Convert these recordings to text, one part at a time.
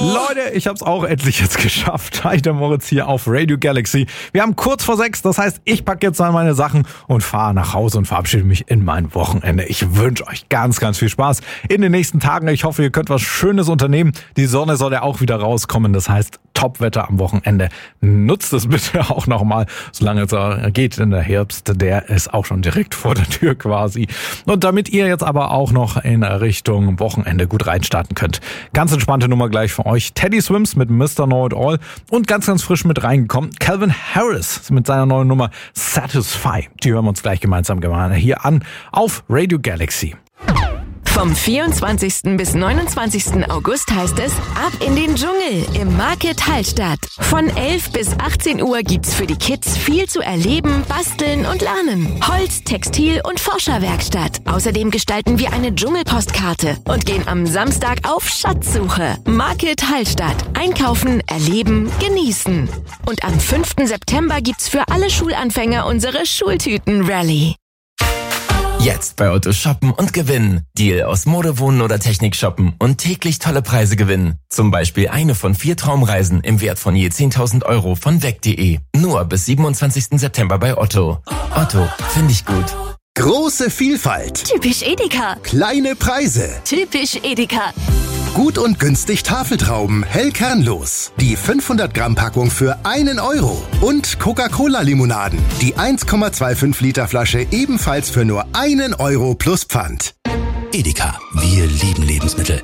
Leute, ich hab's auch endlich jetzt geschafft. Hi, der Moritz hier auf Radio Galaxy. Wir haben kurz vor 6, das heißt, ich packe jetzt mal meine Sachen und fahre nach Hause und verabschiede mich in mein Wochenende. Ich wünsche euch ganz, ganz viel Spaß in den nächsten Tagen. Ich hoffe, ihr könnt was Schönes unternehmen. Die Sonne soll ja auch wieder rauskommen, das heißt, Topwetter am Wochenende. Nutzt es bitte auch nochmal, solange es geht in der Herbst. Der ist auch schon direkt vor der Tür quasi. Und damit ihr jetzt aber auch noch in Richtung Wochenende gut reinstarten könnt. Ganz entspannte Nummer gleich für euch. Teddy Swims mit Mr. Know It All und ganz, ganz frisch mit reingekommen. Calvin Harris mit seiner neuen Nummer Satisfy. Die hören wir uns gleich gemeinsam hier an auf Radio Galaxy. Vom 24. bis 29. August heißt es Ab in den Dschungel im Market Hallstatt. Von 11 bis 18 Uhr gibt's für die Kids viel zu erleben, basteln und lernen. Holz-, Textil- und Forscherwerkstatt. Außerdem gestalten wir eine Dschungelpostkarte und gehen am Samstag auf Schatzsuche. Market Hallstatt. Einkaufen, erleben, genießen. Und am 5. September gibt's für alle Schulanfänger unsere Schultüten-Rallye. Jetzt bei Otto shoppen und gewinnen. Deal aus Mode, Wohnen oder Technik shoppen und täglich tolle Preise gewinnen. Zum Beispiel eine von 4 Traumreisen im Wert von je 10.000 Euro von weg.de. Nur bis 27. September bei Otto. Otto, finde ich gut. Große Vielfalt. Typisch Edeka. Kleine Preise. Typisch Edeka. Gut und günstig Tafeltrauben, hell kernlos. Die 500 Gramm Packung für 1 Euro. Und Coca-Cola-Limonaden. Die 1,25 Liter Flasche ebenfalls für nur 1 Euro plus Pfand. Edeka, wir lieben Lebensmittel.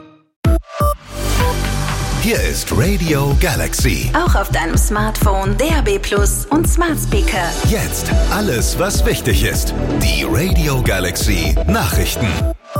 Hier ist Radio Galaxy. Auch auf deinem Smartphone, DAB+ und Smart Speaker. Jetzt alles, was wichtig ist. Die Radio Galaxy Nachrichten.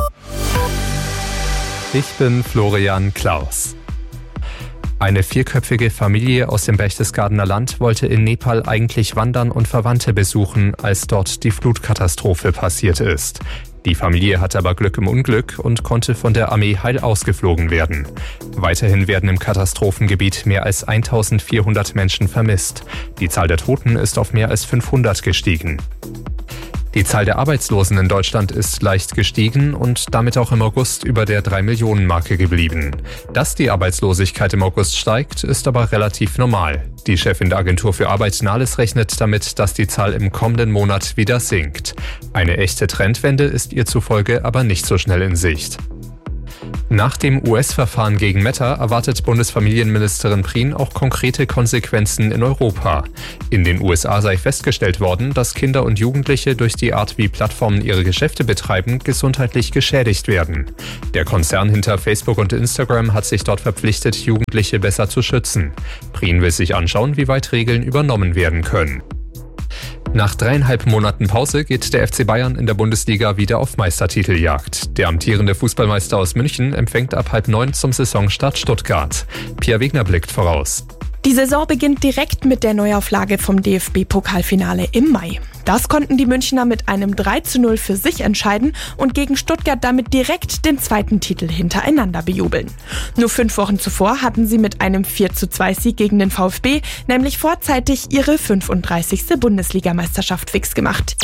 Ich bin Florian Klaus. Eine 4-köpfige Familie aus dem Berchtesgadener Land wollte in Nepal eigentlich wandern und Verwandte besuchen, als dort die Flutkatastrophe passiert ist. Die Familie hatte aber Glück im Unglück und konnte von der Armee heil ausgeflogen werden. Weiterhin werden im Katastrophengebiet mehr als 1400 Menschen vermisst. Die Zahl der Toten ist auf mehr als 500 gestiegen. Die Zahl der Arbeitslosen in Deutschland ist leicht gestiegen und damit auch im August über der 3-Millionen-Marke geblieben. Dass die Arbeitslosigkeit im August steigt, ist aber relativ normal. Die Chefin der Agentur für Arbeit Nahles rechnet damit, dass die Zahl im kommenden Monat wieder sinkt. Eine echte Trendwende ist ihr zufolge aber nicht so schnell in Sicht. Nach dem US-Verfahren gegen Meta erwartet Bundesfamilienministerin Prien auch konkrete Konsequenzen in Europa. In den USA sei festgestellt worden, dass Kinder und Jugendliche durch die Art, wie Plattformen ihre Geschäfte betreiben, gesundheitlich geschädigt werden. Der Konzern hinter Facebook und Instagram hat sich dort verpflichtet, Jugendliche besser zu schützen. Prien will sich anschauen, wie weit Regeln übernommen werden können. Nach 3,5 Monaten Pause geht der FC Bayern in der Bundesliga wieder auf Meistertiteljagd. Der amtierende Fußballmeister aus München empfängt ab 8:30 zum Saisonstart Stuttgart. Pia Wegner blickt voraus. Die Saison beginnt direkt mit der Neuauflage vom DFB-Pokalfinale im Mai. Das konnten die Münchner mit einem 3:0 für sich entscheiden und gegen Stuttgart damit direkt den zweiten Titel hintereinander bejubeln. Nur 5 Wochen zuvor hatten sie mit einem 4:2-Sieg gegen den VfB nämlich vorzeitig ihre 35. Bundesligameisterschaft fix gemacht.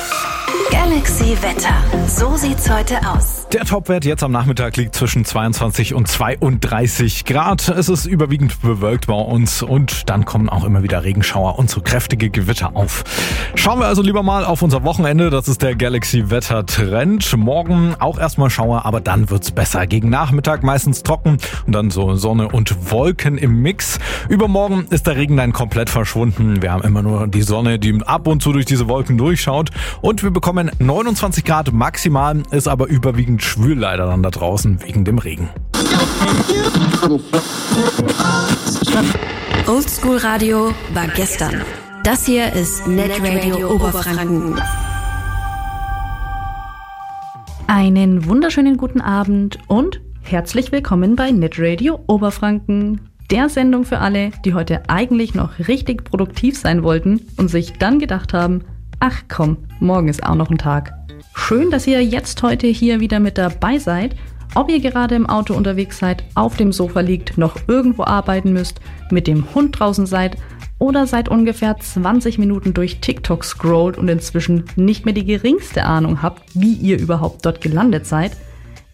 Galaxy Wetter. So sieht's heute aus. Der Topwert jetzt am Nachmittag liegt zwischen 22 und 32 Grad. Es ist überwiegend bewölkt bei uns und dann kommen auch immer wieder Regenschauer und so kräftige Gewitter auf. Schauen wir also lieber mal auf unser Wochenende. Das ist der Galaxy Wetter Trend. Morgen auch erstmal Schauer, aber dann wird's besser. Gegen Nachmittag meistens trocken und dann so Sonne und Wolken im Mix. Übermorgen ist der Regen dann komplett verschwunden. Wir haben immer nur die Sonne, die ab und zu durch diese Wolken durchschaut und wir bekommen 29 Grad maximal, ist aber überwiegend schwül leider dann da draußen wegen dem Regen. Oldschool Radio war gestern. Das hier ist Netradio Oberfranken. Einen wunderschönen guten Abend und herzlich willkommen bei Netradio Oberfranken. Der Sendung für alle, die heute eigentlich noch richtig produktiv sein wollten und sich dann gedacht haben, ach komm, morgen ist auch noch ein Tag. Schön, dass ihr jetzt heute hier wieder mit dabei seid. Ob ihr gerade im Auto unterwegs seid, auf dem Sofa liegt, noch irgendwo arbeiten müsst, mit dem Hund draußen seid oder seit ungefähr 20 Minuten durch TikTok scrollt und inzwischen nicht mehr die geringste Ahnung habt, wie ihr überhaupt dort gelandet seid.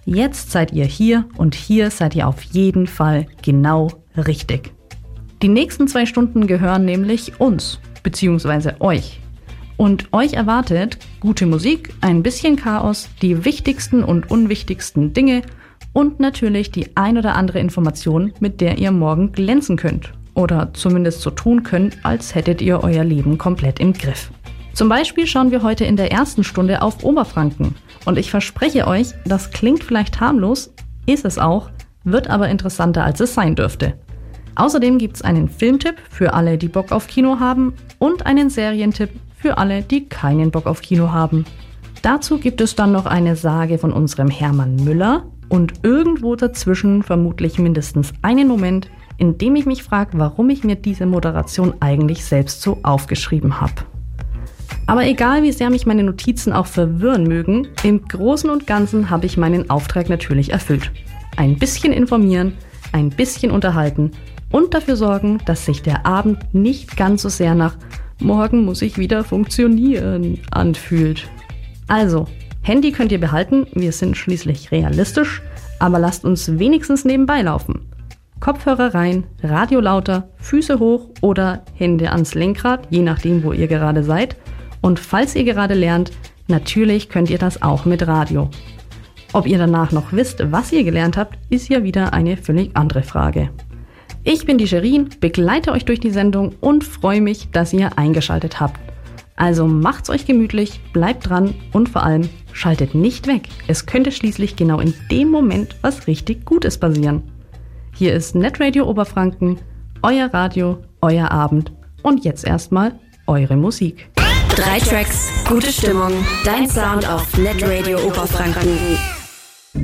Jetzt seid ihr hier und hier seid ihr auf jeden Fall genau richtig. Die nächsten 2 Stunden gehören nämlich uns, beziehungsweise euch. Und euch erwartet gute Musik, ein bisschen Chaos, die wichtigsten und unwichtigsten Dinge und natürlich die ein oder andere Information, mit der ihr morgen glänzen könnt. Oder zumindest so tun könnt, als hättet ihr euer Leben komplett im Griff. Zum Beispiel schauen wir heute in der ersten Stunde auf Oberfranken. Und ich verspreche euch, das klingt vielleicht harmlos, ist es auch, wird aber interessanter, als es sein dürfte. Außerdem gibt es einen Filmtipp für alle, die Bock auf Kino haben und einen Serientipp für alle, die keinen Bock auf Kino haben. Dazu gibt es dann noch eine Sage von unserem Hermann Müller und irgendwo dazwischen vermutlich mindestens einen Moment, in dem ich mich frage, warum ich mir diese Moderation eigentlich selbst so aufgeschrieben habe. Aber egal, wie sehr mich meine Notizen auch verwirren mögen, im Großen und Ganzen habe ich meinen Auftrag natürlich erfüllt. Ein bisschen informieren, ein bisschen unterhalten und dafür sorgen, dass sich der Abend nicht ganz so sehr nach „Morgen muss ich wieder funktionieren" anfühlt. Also, Handy könnt ihr behalten, wir sind schließlich realistisch, aber lasst uns wenigstens nebenbei laufen. Kopfhörer rein, Radio lauter, Füße hoch oder Hände ans Lenkrad, je nachdem, wo ihr gerade seid. Und falls ihr gerade lernt, natürlich könnt ihr das auch mit Radio. Ob ihr danach noch wisst, was ihr gelernt habt, ist ja wieder eine völlig andere Frage. Ich bin die Sherin, begleite euch durch die Sendung und freue mich, dass ihr eingeschaltet habt. Also macht's euch gemütlich, bleibt dran und vor allem schaltet nicht weg. Es könnte schließlich genau in dem Moment was richtig Gutes passieren. Hier ist Netradio Oberfranken, euer Radio, euer Abend und jetzt erstmal eure Musik. 3 Tracks, gute Stimmung, dein Sound auf Netradio Oberfranken.